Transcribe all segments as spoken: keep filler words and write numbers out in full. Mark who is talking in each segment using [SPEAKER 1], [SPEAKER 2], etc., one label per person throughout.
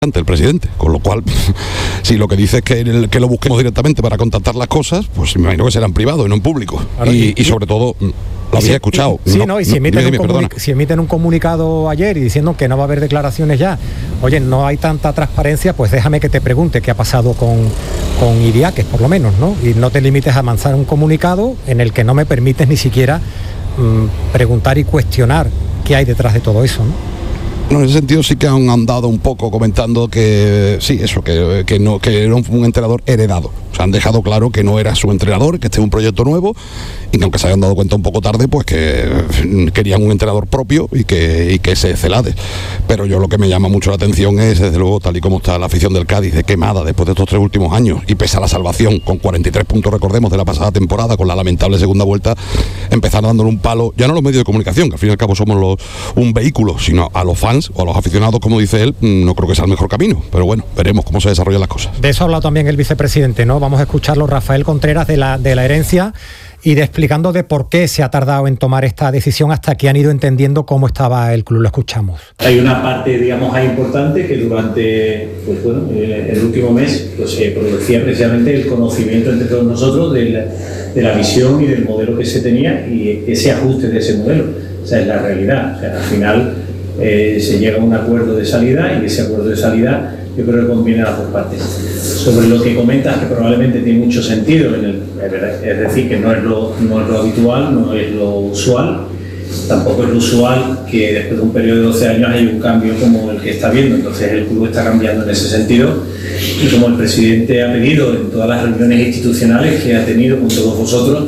[SPEAKER 1] ante el presidente, con lo cual si lo que dice es que, que lo busquemos directamente para contactar las cosas, pues me imagino que serán privados y no en público. Ahora, y, y, y sobre todo lo había escuchado.
[SPEAKER 2] Sí, no, no, y si,
[SPEAKER 1] no,
[SPEAKER 2] emiten
[SPEAKER 1] dime,
[SPEAKER 2] un
[SPEAKER 1] dime,
[SPEAKER 2] si emiten un comunicado ayer y diciendo que no va a haber declaraciones ya, oye, no hay tanta transparencia, pues déjame que te pregunte qué ha pasado con, con Idiáquez, por lo menos, ¿no? Y no te limites a lanzar un comunicado en el que no me permites ni siquiera mmm, preguntar y cuestionar qué hay detrás de todo eso, ¿no?
[SPEAKER 1] No, en ese sentido sí que han andado un poco comentando que sí, eso, que, que no, que era un, un entrenador heredado. O sea, han dejado claro que no era su entrenador, que este es un proyecto nuevo y que aunque se hayan dado cuenta un poco tarde, pues que querían un entrenador propio y que, y que se Celades. Pero yo lo que me llama mucho la atención es, desde luego, tal y como está la afición del Cádiz, de quemada después de estos tres últimos años y pese a la salvación, con cuarenta y tres puntos, recordemos, de la pasada temporada, con la lamentable segunda vuelta, empezaron dándole un palo, ya no a los medios de comunicación, que al fin y al cabo somos los, un vehículo, sino a los fans o a los aficionados, como dice él. No creo que sea el mejor camino, pero bueno, veremos cómo se desarrollan las cosas.
[SPEAKER 2] De eso ha hablado también el vicepresidente, ¿no? Vamos a escucharlo, Rafael Contreras, de la, de la herencia, y de explicando de por qué se ha tardado en tomar esta decisión hasta que han ido entendiendo cómo estaba el club. Lo escuchamos.
[SPEAKER 3] Hay una parte, digamos, ahí importante que durante pues, bueno, el último mes pues, se producía precisamente el conocimiento entre todos nosotros de la, de la visión y del modelo que se tenía y ese ajuste de ese modelo. O sea, es la realidad. O sea, al final eh, se llega a un acuerdo de salida y ese acuerdo de salida yo creo que conviene a las dos partes. Sobre lo que comentas, que probablemente tiene mucho sentido, en el, es decir, que no es, lo, no es lo habitual, no es lo usual, tampoco es lo usual que después de un periodo de doce años hay un cambio como el que está viendo, entonces el club está cambiando en ese sentido y como el presidente ha pedido en todas las reuniones institucionales que ha tenido con todos vosotros,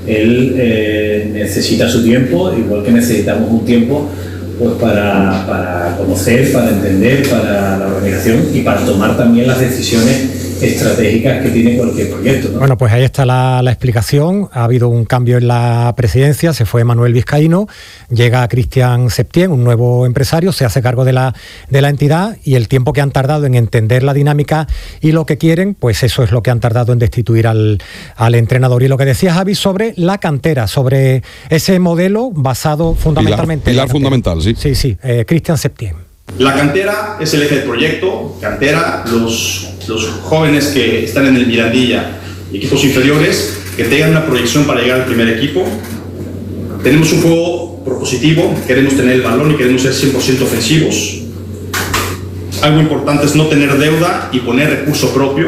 [SPEAKER 3] él eh, necesita su tiempo, igual que necesitamos un tiempo pues para, para conocer, para entender, para la organización y para tomar también las decisiones estratégicas que tiene cualquier proyecto, ¿no?
[SPEAKER 2] Bueno, pues ahí está la, la explicación. Ha habido un cambio en la presidencia, se fue Manuel Vizcaíno, llega Cristian Septién, un nuevo empresario, se hace cargo de la, de la entidad y el tiempo que han tardado en entender la dinámica y lo que quieren, pues eso es lo que han tardado en destituir al, al entrenador. Y lo que decía Javi sobre la cantera, sobre ese modelo basado fundamentalmente...
[SPEAKER 1] Pilar, pilar fundamental, sí.
[SPEAKER 2] Sí, sí, eh, Cristian Septién.
[SPEAKER 4] La cantera es el eje del proyecto. Cantera, los, los jóvenes que están en el Mirandilla y equipos inferiores que tengan una proyección para llegar al primer equipo. Tenemos un juego propositivo, queremos tener el balón y queremos ser cien por ciento ofensivos. Algo importante es no tener deuda y poner recurso propio.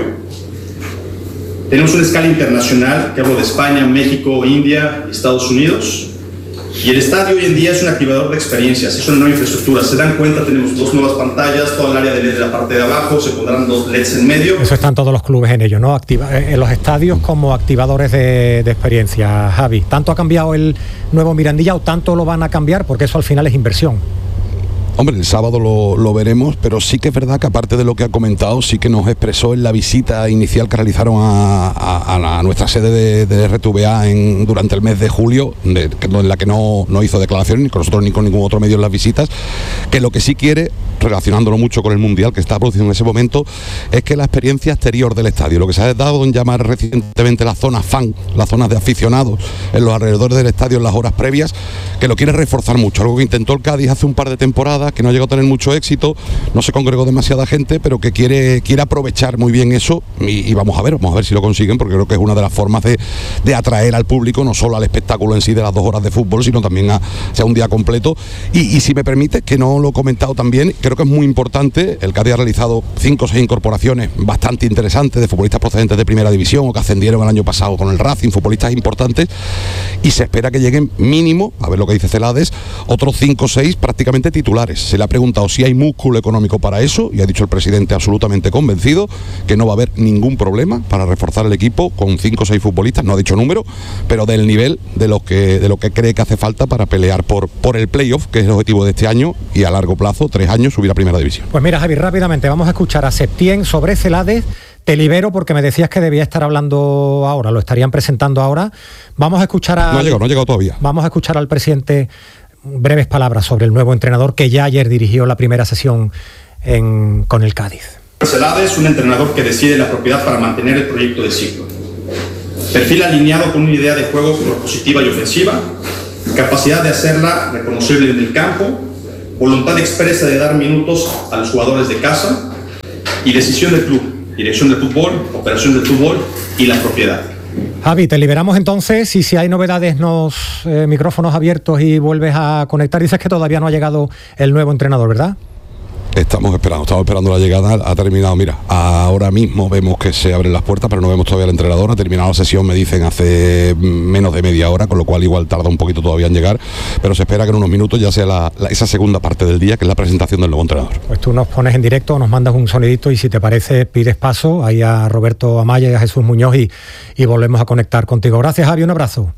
[SPEAKER 4] Tenemos una escala internacional, que hablo de España, México, India y Estados Unidos. Y el estadio hoy en día es un activador de experiencias, es una nueva infraestructura. Se dan cuenta, tenemos dos nuevas pantallas, todo el área de L E D de la parte de abajo, se pondrán dos L E Ds en medio.
[SPEAKER 2] Eso están todos los clubes en ello, ¿no? Activa, en los estadios como activadores de, de experiencia, Javi. ¿Tanto ha cambiado el nuevo Mirandilla o tanto lo van a cambiar? Porque eso al final es inversión.
[SPEAKER 1] Hombre, el sábado lo, lo veremos, pero sí que es verdad que aparte de lo que ha comentado, sí que nos expresó en la visita inicial que realizaron a, a, a, la, a nuestra sede de, de R T V A en, durante el mes de julio, de, en la que no, no hizo declaraciones ni con nosotros ni con ningún otro medio en las visitas, que lo que sí quiere, relacionándolo mucho con el Mundial que está produciendo en ese momento, es que la experiencia exterior del estadio, lo que se ha dado en llamar recientemente la zona fan, las zonas de aficionados en los alrededores del estadio en las horas previas, que lo quiere reforzar mucho, algo que intentó el Cádiz hace un par de temporadas, que no ha llegado a tener mucho éxito, no se congregó demasiada gente, pero que quiere, quiere aprovechar muy bien eso y, y vamos a ver, vamos a ver si lo consiguen, porque creo que es una de las formas de, de atraer al público, no solo al espectáculo en sí de las dos horas de fútbol, sino también a sea un día completo. Y, y si me permite, que no lo he comentado también, creo que es muy importante, el Cádiz ha realizado cinco o seis incorporaciones bastante interesantes de futbolistas procedentes de primera división o que ascendieron el año pasado con el Racing, futbolistas importantes, y se espera que lleguen mínimo, a ver lo que dice Celades, otros cinco o seis prácticamente titulares. Se le ha preguntado si hay músculo económico para eso y ha dicho el presidente absolutamente convencido que no va a haber ningún problema para reforzar el equipo con cinco o seis futbolistas, no ha dicho número, pero del nivel de lo que, de lo que cree que hace falta para pelear por, por el playoff, que es el objetivo de este año, y a largo plazo, tres años, subir a primera división.
[SPEAKER 2] Pues mira, Javi, rápidamente vamos a escuchar a Septién sobre Celades. Te libero porque me decías que debía estar hablando ahora, lo estarían presentando ahora. Vamos a escuchar a...
[SPEAKER 1] No ha llegado, no ha llegado todavía.
[SPEAKER 2] Vamos a escuchar al presidente breves palabras sobre el nuevo entrenador que ya ayer dirigió la primera sesión en, con el Cádiz.
[SPEAKER 4] Celades es un entrenador que decide la propiedad para mantener el proyecto de ciclo. Perfil alineado con una idea de juego propositiva y ofensiva, capacidad de hacerla reconocible en el campo, voluntad expresa de dar minutos a los jugadores de casa, y decisión del club, dirección del fútbol, operación del fútbol y la propiedad.
[SPEAKER 2] Javi, te liberamos entonces y si hay novedades, nos eh, micrófonos abiertos y vuelves a conectar. Dices que todavía no ha llegado el nuevo entrenador, ¿verdad?
[SPEAKER 1] Estamos esperando, estamos esperando la llegada, ha terminado, mira, ahora mismo vemos que se abren las puertas, pero no vemos todavía al entrenador, ha terminado la sesión, me dicen, hace menos de media hora, con lo cual igual tarda un poquito todavía en llegar, pero se espera que en unos minutos ya sea la, la, esa segunda parte del día, que es la presentación del nuevo entrenador.
[SPEAKER 2] Pues tú nos pones en directo, nos mandas un sonidito y si te parece pides paso ahí a Roberto Amaya y a Jesús Muñoz y, y volvemos a conectar contigo. Gracias, Javi, un abrazo.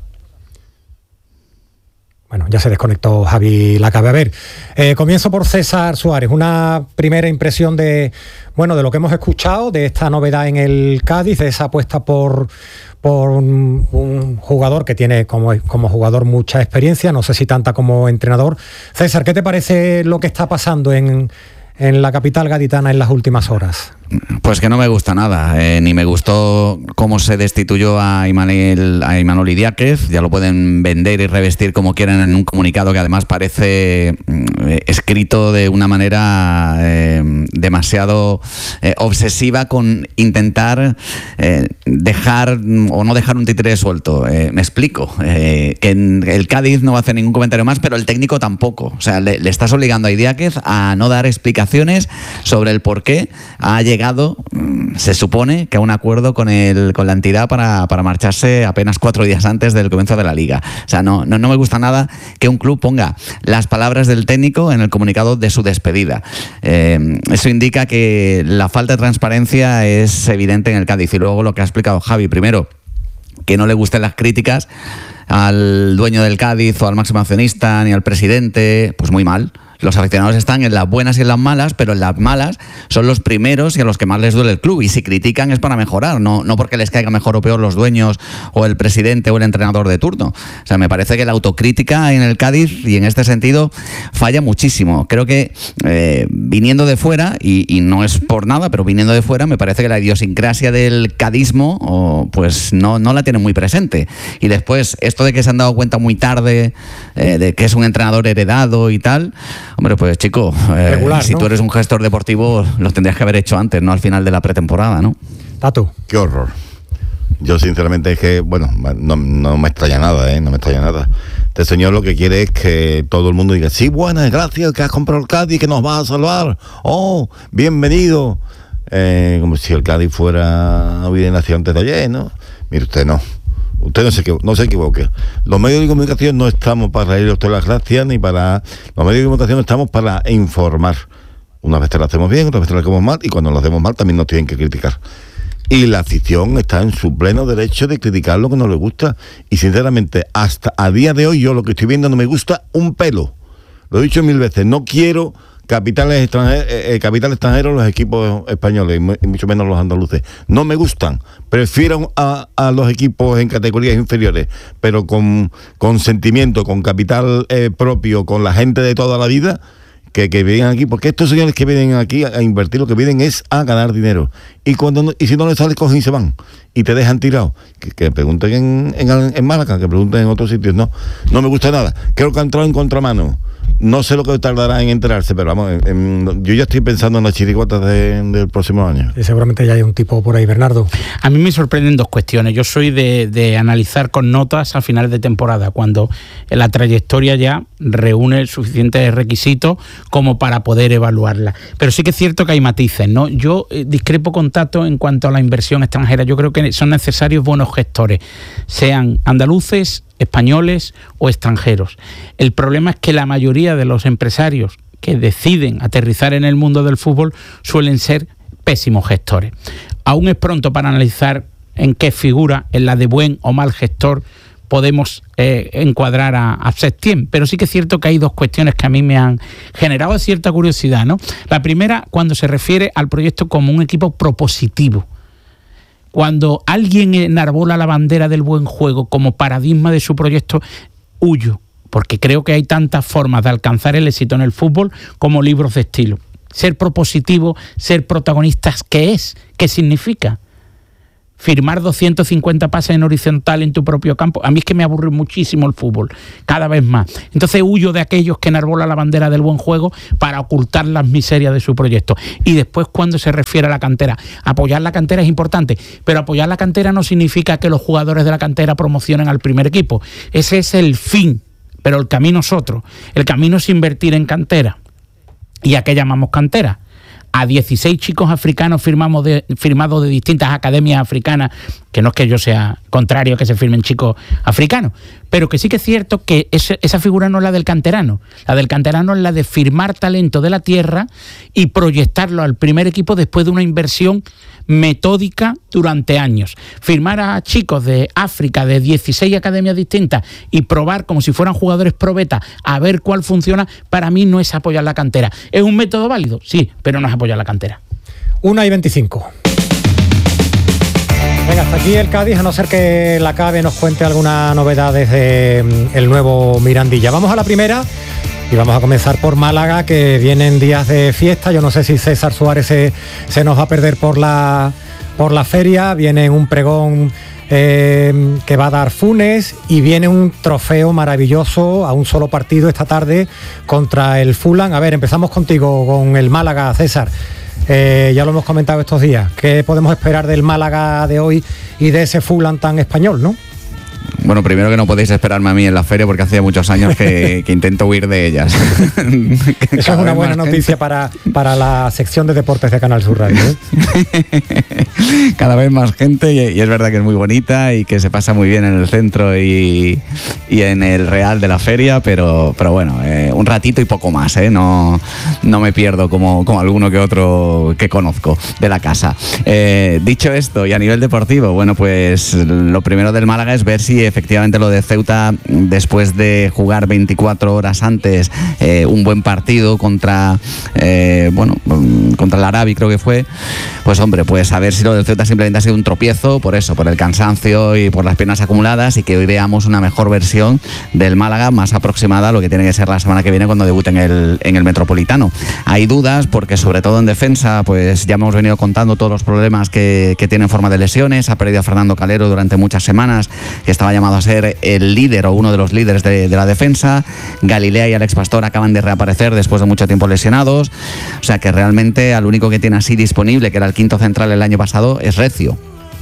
[SPEAKER 2] Bueno, ya se desconectó Javi Lacabe. A ver, eh, comienzo por César Suárez. Una primera impresión de, bueno, de lo que hemos escuchado, de esta novedad en el Cádiz, de esa apuesta por, por un, un jugador que tiene como, como jugador mucha experiencia, no sé si tanta como entrenador. César, ¿qué te parece lo que está pasando en, en la capital gaditana en las últimas horas?
[SPEAKER 5] Pues que no me gusta nada, eh, ni me gustó cómo se destituyó a Imanol, a Imanol Idiáquez. Ya lo pueden vender y revestir como quieran en un comunicado que además parece eh, escrito de una manera eh, demasiado eh, obsesiva con intentar eh, dejar o no dejar un títere suelto. Eh, me explico, eh, que el Cádiz no va a hacer ningún comentario más, pero el técnico tampoco. O sea, le, le estás obligando a Idiáquez a no dar explicaciones sobre el por qué ha llegado llegado, se supone, que a un acuerdo con el con la entidad para, para marcharse apenas cuatro días antes del comienzo de la Liga. O sea, no, no, no me gusta nada que un club ponga las palabras del técnico en el comunicado de su despedida. Eh, eso indica que la falta de transparencia es evidente en el Cádiz. Y luego lo que ha explicado Javi, primero, que no le gusten las críticas al dueño del Cádiz o al máximo accionista ni al presidente, pues muy mal. Los aficionados están en las buenas y en las malas, pero en las malas son los primeros y a los que más les duele el club. Y si critican es para mejorar, no, no porque les caiga mejor o peor los dueños o el presidente o el entrenador de turno. O sea, me parece que la autocrítica en el Cádiz, y en este sentido, falla muchísimo. Creo que eh, viniendo de fuera, y, y no es por nada, pero viniendo de fuera, me parece que la idiosincrasia del cadismo oh, pues no, no la tienen muy presente. Y después, esto de que se han dado cuenta muy tarde eh, de que es un entrenador heredado y tal... Hombre, pues chico, eh, Regular, si ¿no? tú eres un gestor deportivo, lo tendrías que haber hecho antes, no al final de la pretemporada, ¿no?
[SPEAKER 2] Tato.
[SPEAKER 6] Qué horror. Yo sinceramente es que, bueno, no, no me extraña nada, ¿eh? No me extraña nada. Este señor lo que quiere es que todo el mundo diga, sí, buenas, gracias, que has comprado el Cádiz, que nos va a salvar. Oh, bienvenido. Eh, como si el Cádiz fuera hubiera nacido antes de ayer, ¿no? Mire usted, no. Usted no se, no se equivoque. Los medios de comunicación no estamos para reír a usted las gracias, ni para... Los medios de comunicación estamos para informar. Una vez te lo hacemos bien, otra vez te lo hacemos mal, y cuando lo hacemos mal también nos tienen que criticar. Y la afición está en su pleno derecho de criticar lo que no le gusta. Y sinceramente, hasta a día de hoy, yo lo que estoy viendo no me gusta un pelo. Lo he dicho mil veces, no quiero... capitales extranjeros, eh, capital extranjeros los equipos españoles y mucho menos los andaluces. No me gustan. Prefiero a, a los equipos en categorías inferiores, pero con, con sentimiento, con capital eh, propio, con la gente de toda la vida, que, que vienen aquí, porque estos señores que vienen aquí a, a invertir, lo que vienen es a ganar dinero. Y cuando no, y si no les sale, cogen y se van. Y te dejan tirado. Que, que pregunten en, en, en Málaga, que pregunten en otros sitios. No, no me gusta nada. Creo que ha entrado en contramano. No sé lo que tardará en enterarse, pero vamos, en, en, yo ya estoy pensando en las chirigotas de, del próximo año.
[SPEAKER 2] Y seguramente ya hay un tipo por ahí, Bernardo.
[SPEAKER 7] A mí me sorprenden dos cuestiones. Yo soy de, de analizar con notas al final de temporada, cuando la trayectoria ya reúne suficientes requisitos como para poder evaluarla. Pero sí que es cierto que hay matices, ¿no? Yo eh, discrepo con Tato en cuanto a la inversión extranjera. Yo creo que son necesarios buenos gestores, sean andaluces, españoles o extranjeros. El problema es que la mayoría de los empresarios que deciden aterrizar en el mundo del fútbol suelen ser pésimos gestores. Aún es pronto para analizar en qué figura, en la de buen o mal gestor, podemos eh, encuadrar a, a Septién, pero sí que es cierto que hay dos cuestiones que a mí me han generado cierta curiosidad, ¿no? La primera, cuando se refiere al proyecto como un equipo propositivo. Cuando alguien enarbola la bandera del buen juego como paradigma de su proyecto, huyo, porque creo que hay tantas formas de alcanzar el éxito en el fútbol como libros de estilo. Ser propositivo, ser protagonistas, ¿qué es? ¿Qué significa? firmar doscientos cincuenta pases en horizontal en tu propio campo. A mí es que me aburre muchísimo el fútbol, cada vez más. Entonces huyo de aquellos que enarbolan la bandera del buen juego para ocultar las miserias de su proyecto. Y después, cuando se refiere a la cantera, apoyar la cantera es importante, pero apoyar la cantera no significa que los jugadores de la cantera promocionen al primer equipo. Ese es el fin, pero el camino es otro. El camino es invertir en cantera. ¿Y a qué llamamos cantera? A dieciséis chicos africanos firmamos de, firmados de distintas academias africanas, que no es que yo sea contrario a que se firmen chicos africanos, pero que sí que es cierto que ese, esa figura no es la del canterano. La del canterano es la de firmar talento de la tierra y proyectarlo al primer equipo después de una inversión metódica durante años. Firmar a chicos de África de dieciséis academias distintas y probar como si fueran jugadores probeta a ver cuál funciona, para mí no es apoyar la cantera. ¿Es un método válido? Sí, pero no es apoyar la cantera.
[SPEAKER 2] una y veinticinco. Venga, hasta aquí el Cádiz, a no ser que la CABE nos cuente alguna novedad desde el nuevo Mirandilla. Vamos a la primera y vamos a comenzar por Málaga, que vienen días de fiesta. Yo no sé si César Suárez se, se nos va a perder por la, por la feria. Viene un pregón eh, que va a dar Funes y viene un trofeo maravilloso a un solo partido esta tarde contra el Fulham. A ver, empezamos contigo, con el Málaga, César. Eh, ya lo hemos comentado estos días. ¿Qué podemos esperar del Málaga de hoy y de ese Fulham tan español, no?
[SPEAKER 5] Bueno, primero que no podéis esperarme a mí en la feria porque hace muchos años que, que intento huir de ellas.
[SPEAKER 2] Eso es una buena noticia para, para la sección de deportes de Canal Sur Radio, ¿eh?
[SPEAKER 5] Cada vez más gente y, y es verdad que es muy bonita y que se pasa muy bien en el centro y, y en el Real de la feria, pero, pero bueno, eh, un ratito y poco más, ¿eh? No, no me pierdo como, como alguno que otro que conozco de la casa. Eh, dicho esto, y a nivel deportivo, bueno, pues lo primero del Málaga es ver si efectivamente lo de Ceuta, después de jugar veinticuatro horas antes eh, un buen partido contra eh, bueno contra el Arabi, creo que fue, pues hombre, pues a ver si lo del Ceuta simplemente ha sido un tropiezo por eso, por el cansancio y por las piernas acumuladas, y que hoy veamos una mejor versión del Málaga más aproximada a lo que tiene que ser la semana que viene cuando debute en el, en el Metropolitano. Hay dudas porque sobre todo en defensa, pues ya hemos venido contando todos los problemas que, que tiene en forma de lesiones. Ha perdido a Fernando Calero durante muchas semanas, que estaba llamado a ser el líder o uno de los líderes de, de la defensa. Galilea y Alex Pastor acaban de reaparecer después de mucho tiempo lesionados, o sea que realmente al único que tiene así disponible, que era el quinto central el año pasado, es Recio.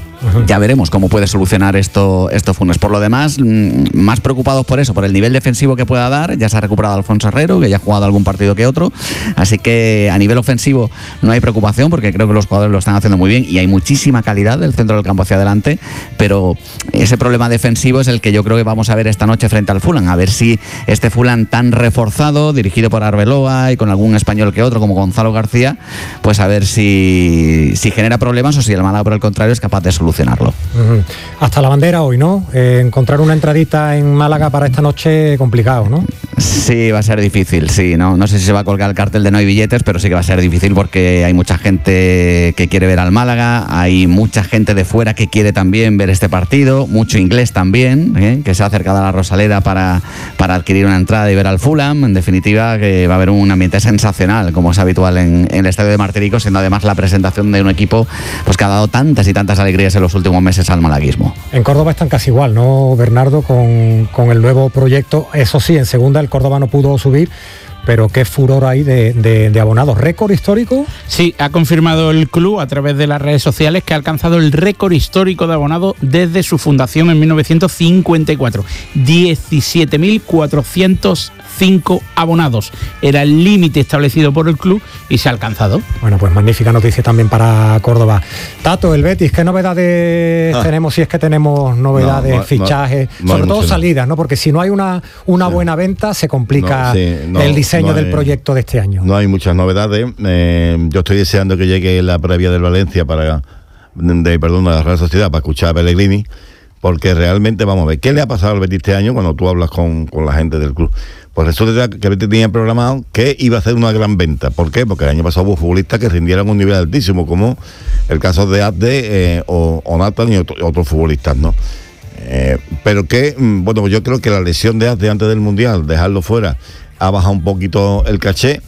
[SPEAKER 5] Ya veremos cómo puede solucionar esto, esto Funes. Por lo demás, más preocupados por eso, por el nivel defensivo que pueda dar. Ya se ha recuperado Alfonso Herrero, que ya ha jugado algún partido que otro, así que a nivel ofensivo no hay preocupación, porque creo que los jugadores lo están haciendo muy bien y hay muchísima calidad del centro del campo hacia adelante, pero ese problema defensivo es el que yo creo que vamos a ver esta noche frente al Fulham, a ver si este Fulham tan reforzado, dirigido por Arbeloa y con algún español que otro como Gonzalo García, pues a ver si, si genera problemas o si el Málaga, por el contrario, es capaz de solucionar. Uh-huh.
[SPEAKER 2] Hasta la bandera hoy, ¿no? Eh, encontrar una entradita en Málaga para esta noche complicado, ¿no?
[SPEAKER 5] Sí, va a ser difícil, sí, ¿no? No sé si se va a colgar el cartel de no hay billetes, pero sí que va a ser difícil porque hay mucha gente que quiere ver al Málaga, hay mucha gente de fuera que quiere también ver este partido, mucho inglés también, ¿eh? Que se ha acercado a la Rosaleda para, para adquirir una entrada y ver al Fulham. En definitiva, que va a haber un ambiente sensacional, como es habitual en, en el estadio de Martirico, siendo además la presentación de un equipo pues que ha dado tantas y tantas alegrías en los últimos meses al malaguismo.
[SPEAKER 2] En Córdoba están casi igual, ¿no, Bernardo? Con, con el nuevo proyecto. Eso sí, en segunda el Córdoba no pudo subir, pero qué furor hay de, de, de abonados. ¿Récord histórico?
[SPEAKER 7] Sí, ha confirmado el club a través de las redes sociales que ha alcanzado el récord histórico de abonados desde su fundación en mil novecientos cincuenta y cuatro. diecisiete mil cuatrocientos cinco abonados. Era el límite establecido por el club y se ha alcanzado.
[SPEAKER 2] Bueno, pues magnífica noticia también para Córdoba. Tato, el Betis, ¿qué novedades ah. tenemos? Si es que tenemos novedades, no, no, fichajes, no, no sobre todo salidas, ¿no? Porque si no hay una, una sí. buena venta, se complica no, sí, no, el diseño no hay, del proyecto de este año.
[SPEAKER 6] No hay muchas novedades. Eh, yo estoy deseando que llegue la previa del Valencia para, de, perdón, de la Real Sociedad para escuchar a Pellegrini, porque realmente, vamos a ver, ¿qué le ha pasado al Betis este año cuando tú hablas con, con la gente del club? Pues resulta que el Betis tenía programado que iba a hacer una gran venta. ¿Por qué? Porque el año pasado hubo futbolistas que rindieron un nivel altísimo, como el caso de Abde eh, o, o Nathan y otro, otros futbolistas, ¿no? Eh, pero que, bueno, pues yo creo que la lesión de Abde antes del Mundial, dejarlo fuera, ha bajado un poquito el caché.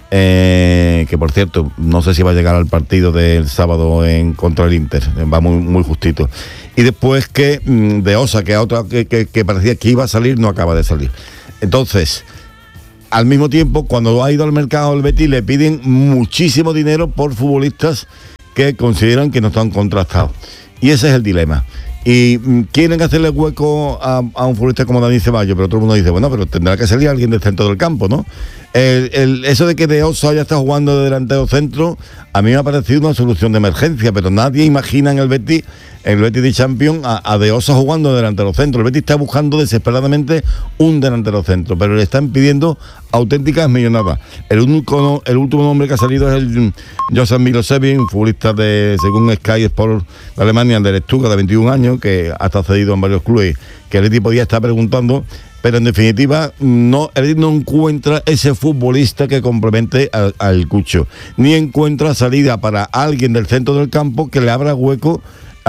[SPEAKER 6] Eh, que por cierto, no sé si va a llegar al partido del sábado en contra el Inter, va muy, muy justito. Y después que mm, de Osa, que, a otra, que, que, que parecía que iba a salir, no acaba de salir. Entonces, al mismo tiempo, cuando ha ido al mercado el Betis, le piden muchísimo dinero por futbolistas que consideran que no están contrastados. Y ese es el dilema. Y mm, quieren hacerle hueco a, a un futbolista como Dani Ceballos, pero todo el mundo dice, bueno, pero tendrá que salir alguien del centro del campo, ¿no? El, el, eso de que De Oso haya estado jugando de delantero centro, a mí me ha parecido una solución de emergencia, pero nadie imagina en el Betis, en el Betis de Champions, a, a De Oso jugando de delantero centro. El Betis está buscando desesperadamente un delantero centro, pero le están pidiendo auténticas millonadas. El único, el último nombre que ha salido es el Josef Milosevic, un futbolista de, según Sky Sport de Alemania, del Stuttgart, de veintiún años, que ha estado cedido en varios clubes, que el Betis podía estar preguntando. Pero en definitiva, no, el Betis no encuentra ese futbolista que complemente al, al Cucho, ni encuentra salida para alguien del centro del campo que le abra hueco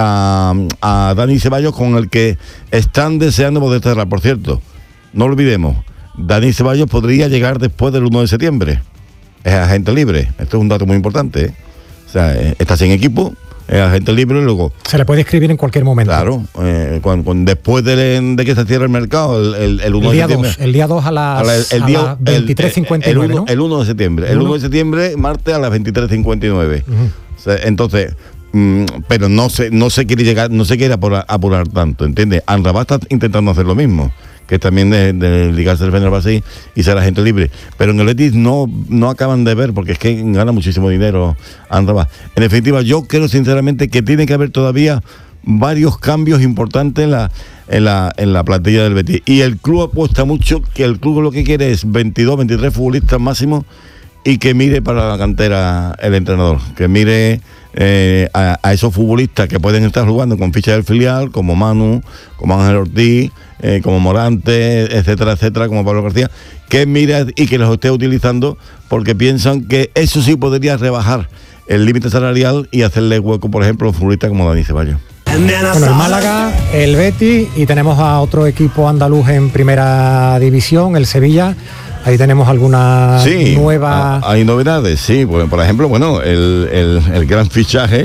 [SPEAKER 6] a, a Dani Ceballos, con el que están deseando poder cerrar. Por cierto, no olvidemos, Dani Ceballos podría llegar después del uno de septiembre. Es agente libre, esto es un dato muy importante, ¿eh? O sea, está sin equipo, es agente libre, y luego...
[SPEAKER 2] Se le puede escribir en cualquier momento.
[SPEAKER 6] Claro, eh, cuando, cuando, después de, de que se cierre el mercado, el, el, el uno
[SPEAKER 2] el día
[SPEAKER 6] de septiembre...
[SPEAKER 2] dos, el día dos a las, a la, el día, a las veintitrés cincuenta y nueve,
[SPEAKER 6] el, el, el, ¿no? el uno de septiembre, el uno de septiembre, martes a las veintitrés cincuenta y nueve. Uh-huh. O sea, entonces... Mm, pero no se, no se quiere llegar, no se quiere apurar, apurar tanto, ¿entiendes? Amrabat está intentando hacer lo mismo, que es también de, de ligarse al Fenerbahce y ser agente libre, pero en el Betis no, no acaban de ver, porque es que gana muchísimo dinero Amrabat. En definitiva, yo creo sinceramente que tiene que haber todavía varios cambios importantes en la, en la, en la plantilla del Betis, y el club apuesta mucho, que el club lo que quiere es veintidós, veintitrés futbolistas máximo, y que mire para la cantera el entrenador, que mire eh, a, a esos futbolistas que pueden estar jugando con ficha del filial, como Manu, como Ángel Ortiz, eh, como Morante, etcétera, etcétera, como Pablo García, que mire y que los esté utilizando, porque piensan que eso sí podría rebajar el límite salarial y hacerle hueco, por ejemplo, a un futbolista como Dani Ceballos.
[SPEAKER 2] Bueno, el Málaga, el Betis, y tenemos a otro equipo andaluz en primera división, el Sevilla. Ahí tenemos alguna
[SPEAKER 6] sí,
[SPEAKER 2] nueva...
[SPEAKER 6] Hay novedades, sí. Por, por ejemplo, bueno, el, el, el gran fichaje,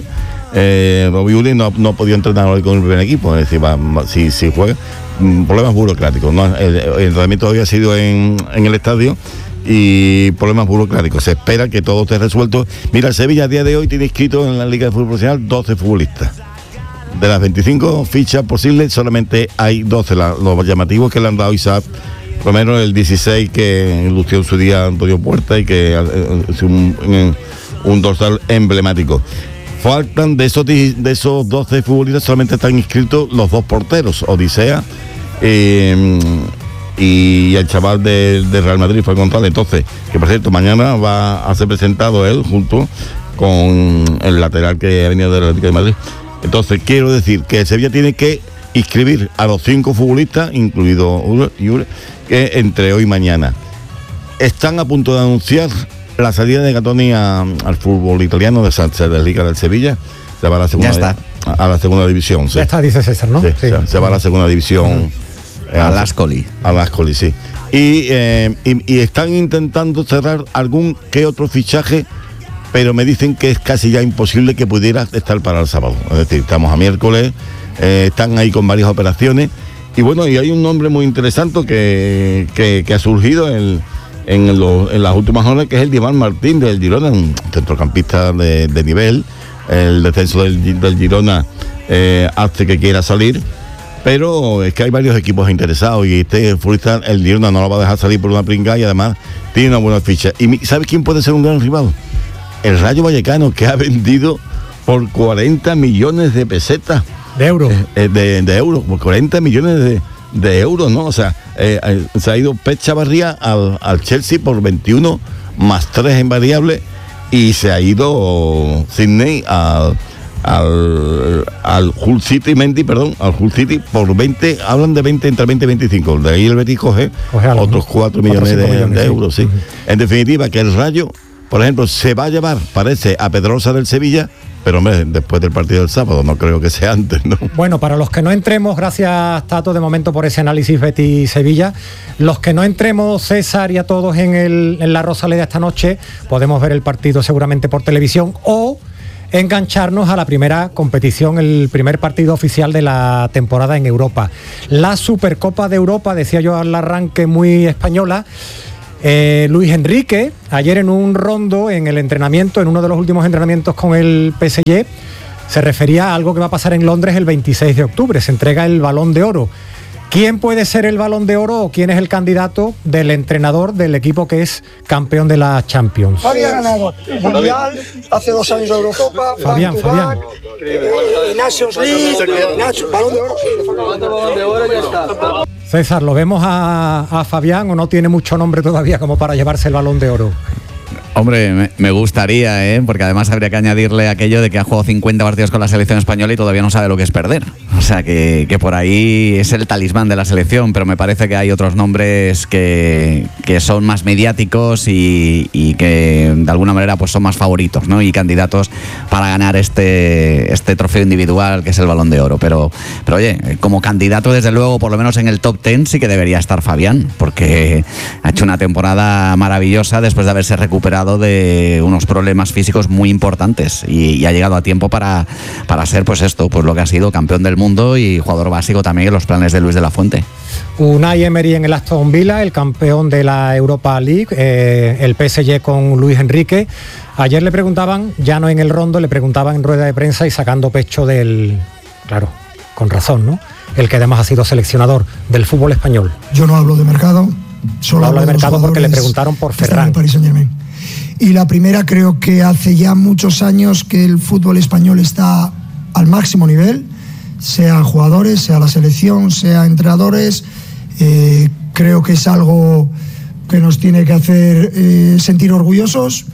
[SPEAKER 6] eh, Robbie Uli no, no ha podido entrenar hoy con el primer equipo. Es decir, va, si, si juega, problemas burocráticos, ¿no? El, el entrenamiento había sido en, en el estadio y problemas burocráticos. Se espera que todo esté resuelto. Mira, el Sevilla a día de hoy tiene inscrito en la Liga de Fútbol Profesional doce futbolistas. De las veinticinco fichas posibles, solamente hay doce. La, los llamativos que le han dado Isaac Romero, el dieciséis que lució en su día Antonio Puerta, y que es un, un, un dorsal emblemático. Faltan de esos, de esos doce futbolistas, solamente están inscritos los dos porteros, Odisea eh, y el chaval de, de Real Madrid, Fue González. Entonces, que por cierto, mañana va a ser presentado él junto con el lateral que ha venido del Atlético de Madrid. Entonces, quiero decir que el Sevilla tiene que inscribir a los cinco futbolistas, incluido Ure, que entre hoy y mañana. Están a punto de anunciar la salida de Gatoni a, al fútbol italiano, de la Liga del Sevilla. Se va a la segunda,
[SPEAKER 5] ya está.
[SPEAKER 6] A, a la segunda división. Sí.
[SPEAKER 2] Ya está, dice César, ¿no?
[SPEAKER 6] Sí,
[SPEAKER 2] sí.
[SPEAKER 6] Se, se va a la segunda división.
[SPEAKER 5] Uh-huh. A Ascoli.
[SPEAKER 6] A Ascoli, sí. Y, eh, y, y están intentando cerrar algún que otro fichaje, pero me dicen que es casi ya imposible que pudiera estar para el sábado. Es decir, estamos a miércoles, eh, están ahí con varias operaciones. Y bueno, y hay un nombre muy interesante que, que, que ha surgido en, en, lo, en las últimas horas, que es el de Iván Martín del Girona, un centrocampista de, de nivel. El descenso del, del Girona eh, hace que quiera salir, pero es que hay varios equipos interesados, y este futbolista, el Girona no lo va a dejar salir por una pringada, y además tiene una buena ficha. ¿Y sabes quién puede ser un gran rival? El Rayo Vallecano, que ha vendido por cuarenta millones de pesetas.
[SPEAKER 2] De euros.
[SPEAKER 6] Eh, de, de euros, por cuarenta millones de, de euros, ¿no? O sea, eh, eh, se ha ido Pep Chavarría al, al Chelsea por veintiuno más tres en variable, y se ha ido Sidney al, al, al Hull City, Mendy, perdón, al Hull City por veinte, hablan de veinte, entre veinte y veinticinco. De ahí el Betis coge, coge algo, otros cuatro millones de, millones, de sí. euros, sí. Uh-huh. En definitiva, que el Rayo, por ejemplo, se va a llevar, parece, a Pedrosa del Sevilla Pero hombre, después del partido del sábado, no creo que sea antes, ¿no?
[SPEAKER 2] Bueno, para los que no entremos, gracias Tato de momento por ese análisis Betis-Sevilla, los que no entremos, César y a todos en, el, en la Rosaleda esta noche, podemos ver el partido seguramente por televisión o engancharnos a la primera competición, el primer partido oficial de la temporada en Europa. La Supercopa de Europa, decía yo al arranque, muy española. Eh, Luis Enrique, ayer en un rondo, en el entrenamiento, en uno de los últimos entrenamientos con el P S G, se refería a algo que va a pasar en Londres el veintiséis de octubre, se entrega el Balón de Oro. ¿Quién puede ser el Balón de Oro o quién es el candidato del entrenador del equipo que es campeón de la Champions?
[SPEAKER 8] Había ganado el Mundial, hace dos años de Eurocopa,
[SPEAKER 2] Fabián, Fabián.
[SPEAKER 8] Eh, Nations League, Nacho, Balón de Oro, Balón de Oro ya está.
[SPEAKER 2] César, ¿lo vemos a, a Fabián o no tiene mucho nombre todavía como para llevarse el Balón de Oro?
[SPEAKER 5] Hombre, me, me gustaría, ¿eh? Porque además habría que añadirle aquello de que ha jugado cincuenta partidos con la selección española y todavía no sabe lo que es perder. O sea, que, que por ahí es el talismán de la selección, pero me parece que hay otros nombres que, que son más mediáticos y, y que de alguna manera pues son más favoritos, ¿no? Y candidatos para ganar este, este trofeo individual que es el Balón de Oro. Pero, pero oye, como candidato desde luego, por lo menos en el top ten sí que debería estar Fabián, porque ha hecho una temporada maravillosa después de haberse recuperado de unos problemas físicos muy importantes y, y ha llegado a tiempo para, para ser pues esto, pues lo que ha sido campeón del mundo y jugador básico también en los planes de Luis de la Fuente.
[SPEAKER 2] Unai Emery en el Aston Villa, el campeón de la Europa League, eh, el P S G con Luis Enrique. Ayer le preguntaban, ya no en el rondo, le preguntaban en rueda de prensa y sacando pecho del, claro, con razón, ¿no? El que además ha sido seleccionador del fútbol español.
[SPEAKER 8] Yo no hablo de mercado, solo
[SPEAKER 2] no hablo de
[SPEAKER 8] de
[SPEAKER 2] mercado porque le preguntaron por Ferran.
[SPEAKER 8] Y la primera, creo que hace ya muchos años que el fútbol español está al máximo nivel, sean jugadores, sea la selección, sea entrenadores. Eh, creo que es algo que nos tiene que hacer eh, sentir orgullosos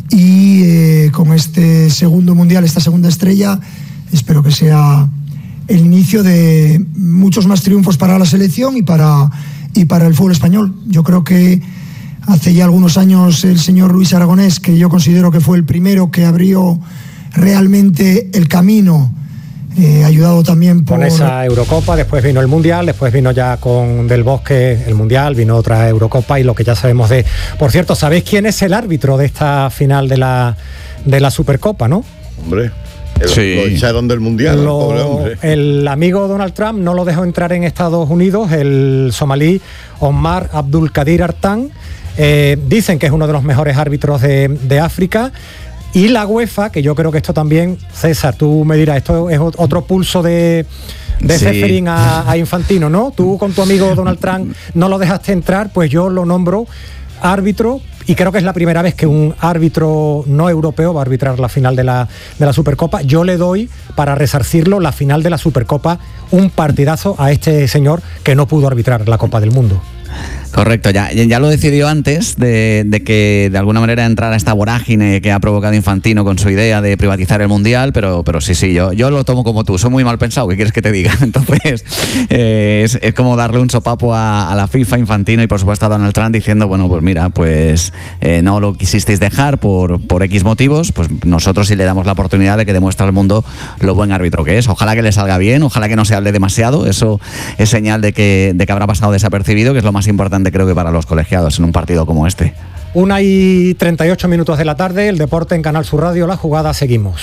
[SPEAKER 8] y eh, con este segundo mundial, esta segunda estrella, espero que sea el inicio de muchos más triunfos para la selección y para, y para el fútbol español. Yo creo que hace ya algunos años el señor Luis Aragonés, que yo considero que fue el primero que abrió realmente el camino, eh, ayudado también por...
[SPEAKER 2] Con esa Eurocopa, después vino el Mundial, después vino ya con Del Bosque el Mundial, vino otra Eurocopa y lo que ya sabemos de... Por cierto, ¿sabéis quién es el árbitro de esta final de la, de la Supercopa, no?
[SPEAKER 6] Hombre...
[SPEAKER 5] Sí.
[SPEAKER 6] Lo echaron del Mundial,
[SPEAKER 2] lo,
[SPEAKER 6] pobre hombre.
[SPEAKER 2] El amigo Donald Trump no lo dejó entrar en Estados Unidos, el somalí Omar Abdulkadir Artan. Eh, dicen que es uno de los mejores árbitros de, de África. Y la UEFA, que yo creo que esto también, César, tú me dirás, esto es otro pulso de, de sí. Ceferín a, a Infantino, ¿no? Tú con tu amigo Donald Trump no lo dejaste entrar, pues yo lo nombro árbitro y creo que es la primera vez que un árbitro no europeo va a arbitrar la final de la, de la Supercopa. Yo le doy, para resarcirlo, la final de la Supercopa, un partidazo a este señor que no pudo arbitrar la Copa del Mundo.
[SPEAKER 5] Correcto, ya, ya lo decidió antes de, de que de alguna manera entrara esta vorágine que ha provocado Infantino con su idea de privatizar el Mundial, pero, pero sí, sí, yo, yo lo tomo como tú, soy muy mal pensado, ¿qué quieres que te diga? Entonces eh, es, es como darle un sopapo a, a la FIFA, Infantino y por supuesto a Donald Trump diciendo, bueno, pues mira, pues eh, no lo quisisteis dejar por, por X motivos, pues nosotros sí le damos la oportunidad de que demuestre al mundo lo buen árbitro que es. Ojalá que le salga bien, ojalá que no se hable demasiado, eso es señal de que, de que habrá pasado desapercibido, que es lo más importante creo que para los colegiados en un partido como este.
[SPEAKER 2] Una y treinta y ocho minutos de la tarde, el deporte en Canal Sur Radio, la jugada, seguimos.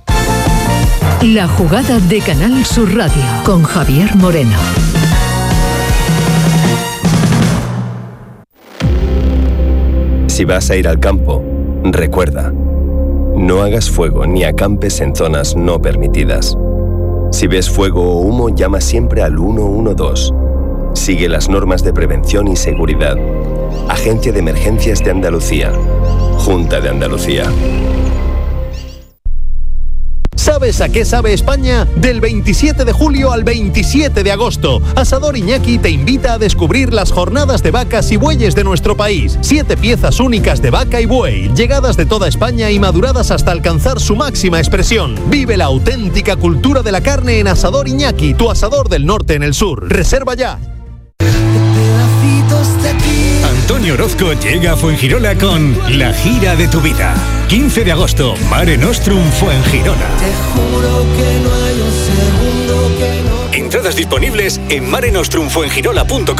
[SPEAKER 9] La jugada de Canal Sur Radio con Javier Moreno.
[SPEAKER 10] Si vas a ir al campo, recuerda, no hagas fuego ni acampes en zonas no permitidas. Si ves fuego o humo, llama siempre al uno uno dos. Sigue las normas de prevención y seguridad. Agencia de Emergencias de Andalucía. Junta de Andalucía.
[SPEAKER 11] ¿Sabes a qué sabe España? Del veintisiete de julio al veintisiete de agosto, Asador Iñaki te invita a descubrir las jornadas de vacas y bueyes de nuestro país. Siete piezas únicas de vaca y buey, llegadas de toda España y maduradas hasta alcanzar su máxima expresión. Vive la auténtica cultura de la carne en Asador Iñaki, tu asador del norte en el sur. Reserva ya.
[SPEAKER 12] fotos de ti.
[SPEAKER 13] Antonio Orozco llega a Fuengirola con La gira de tu vida. quince de agosto, Mare Nostrum Fuengirola.
[SPEAKER 12] Te juro que no hay un segundo que no.
[SPEAKER 13] Entradas disponibles en mare nostrum fuengirola punto com.